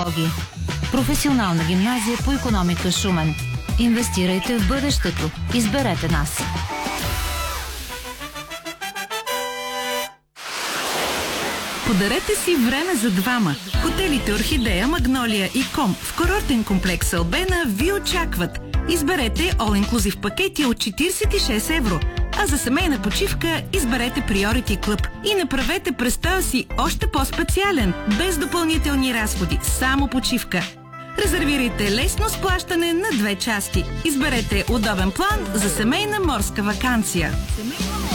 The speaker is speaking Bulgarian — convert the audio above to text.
технологии. Професионална гимназия по икономика Шумен. Инвестирайте в бъдещето. Изберете нас. Подарете си време за двама. Хотелите Орхидея, Магнолия и Ком в курортен комплекс Албена ви очакват. Изберете all-inclusive пакети от 46 евро. А за семейна почивка изберете Priority Club и направете престоя си още по-специален, без допълнителни разходи, само почивка. Резервирайте лесно с плащане на 2 части. Изберете удобен план за семейна морска ваканция.